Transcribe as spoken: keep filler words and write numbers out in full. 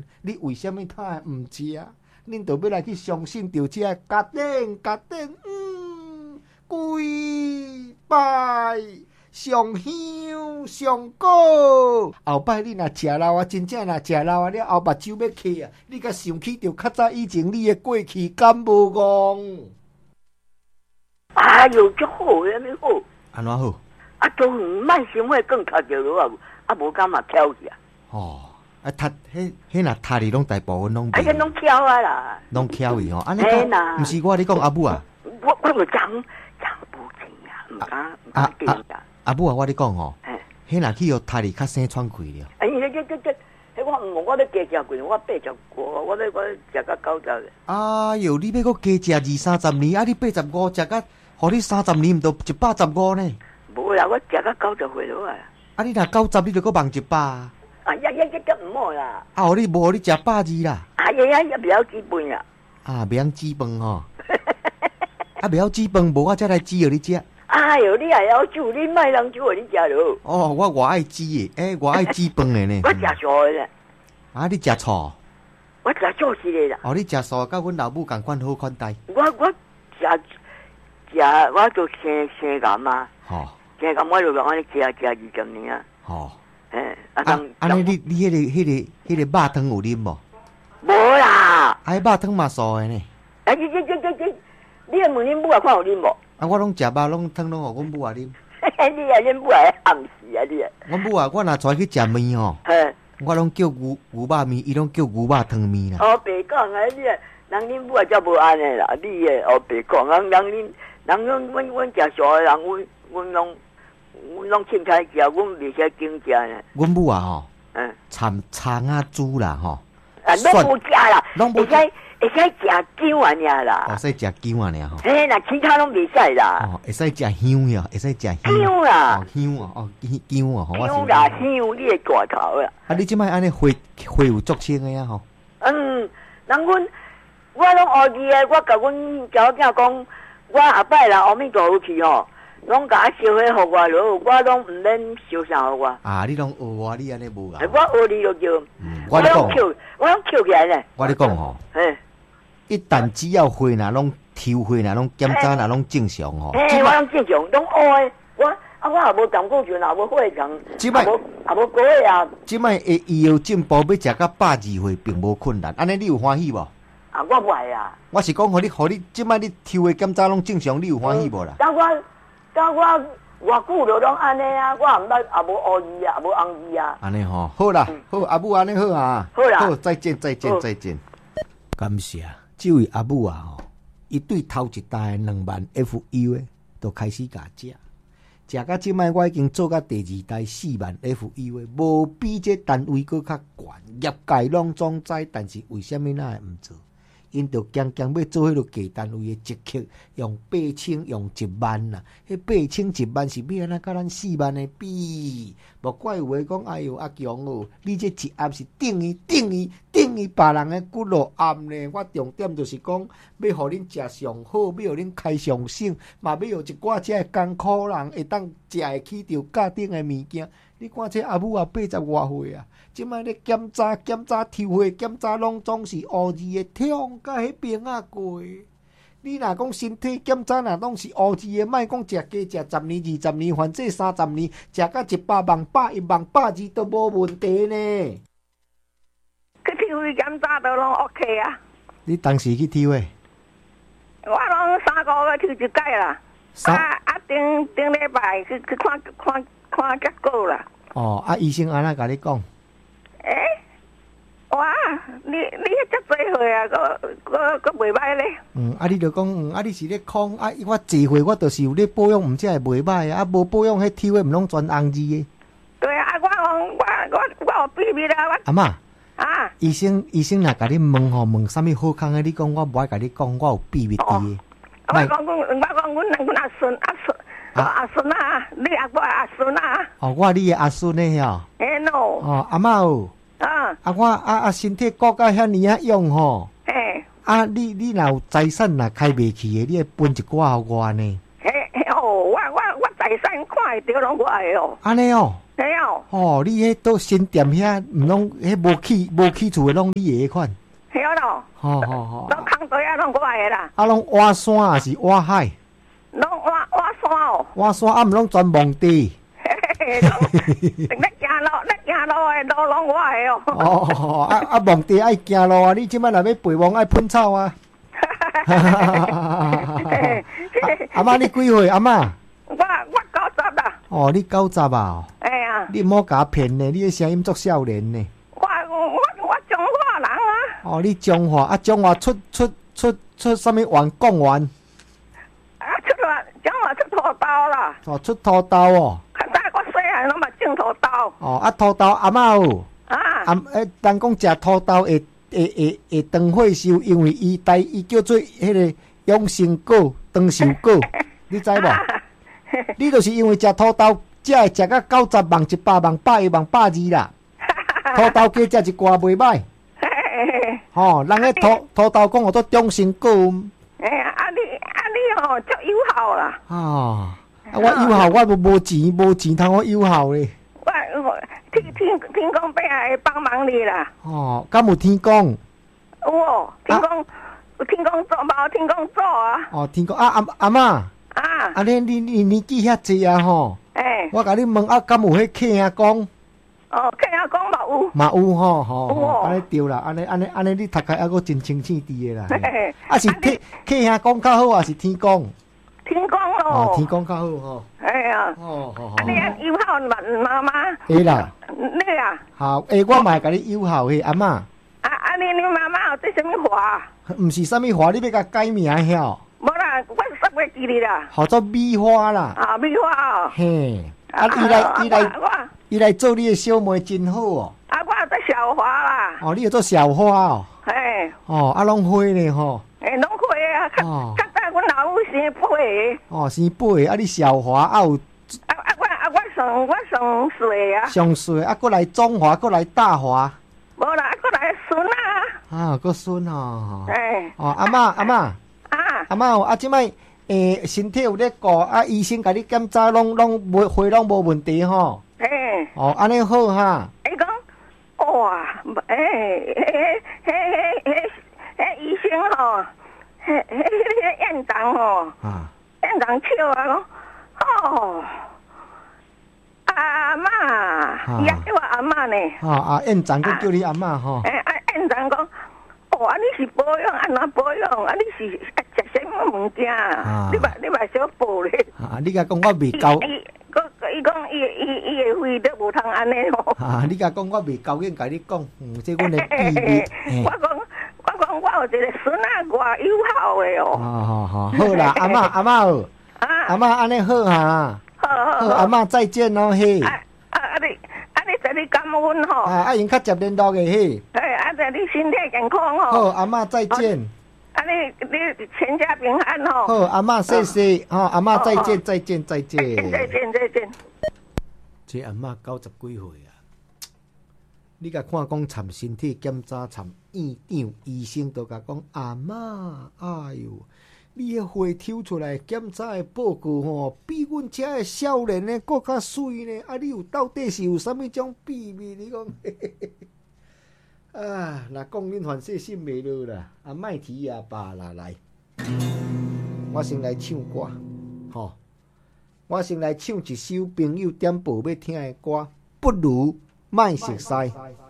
你为什么他会唔食？恁就要来去相信着这家丁家丁，嗯，跪拜上香上果。后摆你若食老啊，真正若食老啊，了后目睭要起啊，你甲想起着较早以前你的过去，敢无戆？ 哎呦，足好安尼好。 安怎好？ 啊，都慢生活更较着落啊，啊无敢嘛挑去啊。 哦，啊，读迄迄若读哩，拢大部分拢。 啊，迄拢挑啊啦。 拢挑伊吼，安尼讲，毋是我你讲阿母啊。 我我无讲讲不清啊，毋敢毋敢定啊。 阿母啊，我你讲吼，迄若去互读哩较生喘气了。 哎，这这这这，迄我毋，我咧加食过，我八十五，我咧我食到九十。 哎哟，你要搁加食二三十年，啊，你八十五食到，互你三十年，毋都一百十五呢？ 无啦，我食到九十岁了啊。 啊，你若九十，你就搁望一百。 啊呀呀呀，这毋好啦。 啊，互你无互你食百二啦。 啊呀呀，也袂晓煮饭啦。 啊，袂晓煮饭吼。啊，袂晓煮饭，无我才来煮互你食。 哎哟，你也晓煮，你卖人煮互你食咯。 哦，我偌爱煮诶，诶，我爱煮饭诶呢。 我食素诶咧。 啊，你食素？ 我食素食诶啦。 哦，你食素，甲阮老母共款好款待。 我我食食，我做生生癌嘛。 吼。 生癌我就讲安尼食食二十年啊。 吼。 诶， 啊，安尼你你迄个迄个迄个肉汤有啉无？ 无啦。 啊，迄肉汤嘛素诶呢。 啊，你这这这这，你问恁母啊，看有啉无？ 啊，我拢食肉拢汤拢互阮母啊啉。 你啊，恁母啊暗死啊你啊！ 阮母啊，我若出去食面吼，我拢叫牛牛肉面，伊拢叫牛肉汤面啦。 哦，白讲啊，你啊，人恁母啊才无安尼啦，你诶哦白讲，人人恁人阮阮阮食素诶人，阮阮拢阮拢凊彩食，阮袂使精食呢。 阮母啊吼， 嗯， 掺葱啊猪啦吼， 啊拢无食啦， 拢无食。会使食姜啊尔啦， 会使食姜啊尔吼。 嘿，那其他拢袂使啦。 哦，会使食香呀，会使食香。 姜啦， 哦香啊，哦姜啊，吼。 姜啦，香你的大头啦。 啊，你即摆安尼血血有足清的啊吼。 嗯，人阮我拢学字的，我甲阮查某囝讲，我下摆啦，阿弥陀佛去吼，拢甲我烧火互我咯，我拢毋免烧啥互我。 啊，你拢学我，你安尼无啊？ 我学你就叫， 我拢扣，我拢扣起来呢。 我咧讲吼。 嘿。 一旦只要血若拢抽血若拢检查若拢正常吼， 嘿，我拢正常，拢黑。我啊，我也无感过就若无血糖，也无也无高血压。 即摆诶医药进步，要食到百二岁并无困难，安尼你有欢喜无？ 啊，我不爱啊。 我是讲，互你，互你即摆你抽的检查拢正常，你有欢喜无啦？ 等我，等我偌久就拢安尼啊，我也毋捌也无学字啊，也无红字啊。 安尼吼，好啦，好阿母安尼好啊。 好啦， 好，再见，再见，再见。感谢。这位阿母啊吼，伊对头一代两万 F U 诶，都开始甲食，食到即摆我已经做到第二代四万 F U 诶，无比这单位搁较悬，业界拢总知，但是为什么咱会毋做？因着强强要做迄个大单位诶职级，用八千用一万啦，迄八千一万是要安怎甲咱四万诶比？无怪有诶讲，哎哟阿强哦，你这一暗是等于等于等于别人诶骨落暗呢。我重点就是讲，要互恁食上好，要互恁开上省，嘛要互一寡遮诶艰苦人会当食会起着家庭诶物件。你看这阿母啊，八十外岁啊，即摆咧检查检查抽血检查，拢总是乌字诶，痛甲迄边啊过。你若讲身体检查，若拢是乌字诶，莫讲食加食十年、二十年，反正三十年，食到一百万、百一万、百二都无问题呢。 去抽血检查都拢 OK 啊。 你当时去抽诶？ 我拢三个月抽一届啦。啊啊！顶顶礼拜去去看看。看结果啦！ 哦，啊，医生安怎甲你讲？ 诶、欸，哇，你你迄遮济岁啊，个个个袂歹咧。 嗯，啊，你着讲，嗯，啊，你是咧讲，啊，我济岁我就是有咧保养，毋则会袂歹啊，啊，无保养迄抽诶，毋拢全红字诶。 对啊，我讲我我我有秘密啦，我。 阿嬷。 啊。 医生医生若甲你问吼，问啥物好康诶？你讲我无爱甲你讲，我有秘密伫诶。 我讲阮，我讲阮阮阿孙阿孙。啊阿孙啊，你阿我阿孙啊？ 哦，我你的阿孙呢吼。 哎 no。 哦，阿嬷哦。 啊。 啊我啊啊身体顾甲遐尼啊用吼。 嘿。 啊你你若有财产若开袂起的，你会分一寡互我呢？ 嘿嘿哦，我我我财产看会着拢我的哦。 安尼哦。 没有。 哦，你迄到新店遐，毋拢迄无起无起厝的，拢你的迄款。 系咯。 好好好。 拢空地啊，拢我的啦。 啊，拢挖山还是挖海？ 拢挖挖山哦。 挖山啊，毋拢全蒙地。 嘿嘿嘿，你行路，你行路的路拢我的哦。 哦，啊啊，蒙地爱行路啊！你即摆若要培蒙爱喷草啊。阿妈，你几岁？阿妈？ 我我九十啦。 哦，你九十啊？ 哎呀。 你莫甲骗呢，你的声音足少年呢。 我我我中华人啊。 哦，你中华啊？中华出出出出什么员？讲员？ 啊，出来中华出土豆啦。 哦，出土豆哦。 较早我细汉拢嘛种土豆。 哦，啊，土豆阿嬷有。 啊。 啊，诶，人讲食土豆会会会会长岁寿，因为伊台伊叫做迄个养生果、长寿果，你知无？你就是因为食土豆，才会食到九十万、一百万、百一万、百二啦。土豆加食一寡袂歹。吼，人个土土豆讲我做长生果。 哎呀，啊你啊你吼足友好啦。 哦，啊我友好，我无无钱，无钱通我友好咧。 我我听听听讲边下会帮忙你啦。 哦，敢有天公？ 有哦，天公有天公做，无天公做啊。 哦，天公啊阿阿嬷。 啊！ 啊，你你你年纪遐济啊吼！ 哎， 我甲你问啊，敢有迄客兄公？ 哦，客兄公嘛有。 嘛有吼吼， 有哦。 安尼对啦，安尼安尼安尼，你读开还阁真清醒滴的啦。啊是客客兄公较好，还是天公？ 天公咯。 哦，天公较好吼。 哎呀。 哦好好。 啊，你安友好妈妈？ 会啦。 你啊？ 好，诶，我嘛会甲你友好诶，阿嬷。啊啊，你你妈妈有做什么花？ 毋是啥物花，你要甲改名晓？ 无啦，我煞袂记哩啦。 号做米花啦。 啊，米花哦。 嘿，啊，伊来伊来伊来做你的小妹真好哦。 啊，我做小花啦。 哦，你要做小花哦。 嘿。 哦，啊，拢花呢吼。 诶，拢花啊，较较早阮老母生八个。 哦，生八个，啊，你小花啊有。 啊啊，我啊我上我上岁啊。 上岁啊，过来中华，过来大华。 无啦，过来孙啊。 啊，个孙哦。 哎。 哦，阿嬷阿嬷。阿嬷啊，即摆诶身体有咧顾，啊医生甲你检查拢拢无血拢无问题吼。 嘿。 哦，安尼好哈。 伊讲，哇，诶，迄迄迄迄迄医生吼，迄迄迄个院长吼，啊，院长笑啊讲，哦，阿嬷，伊也叫我阿嬷呢。 啊啊，院长佮叫你阿嬷吼。 诶，啊，院长讲，哦，啊，你是保养安怎保养？啊，你是啊食什么物件？你嘛你嘛小报咧。啊， 你甲讲我未交。 伊伊讲伊伊伊的肺都无通安尼吼。 啊，你甲讲我未交应甲你讲，嗯，这阮的秘密。 我讲我讲我有一个孙啊，偌友好的哦。 好好好，好啦，阿嬷阿嬷哦，阿嬷安尼好哈。 好好好， 阿嬷再见咯嘿。 啊啊啊你啊你在你感恩吼。 啊，啊，因较接联络的嘿。 哎，啊在你身体健康吼。 好，阿嬷再见。 啊你你全家平安吼。 好，阿嬷谢谢，吼，阿嬷再见再见再见。 再见再见。 这阿嬷九十几岁啊，你甲看讲参身体检查参院长医生都甲讲阿嬷，哎哟，你个血抽出来检查的报告吼，比阮遮个少年呢更较水呢。啊，你有到底是有啥物种秘密？你讲，啊，若讲恁凡细信袂落啦，啊，莫提阿爸啦来，我先来唱歌，吼。我先来唱一首朋友点播要听的歌，不如莫熟悉。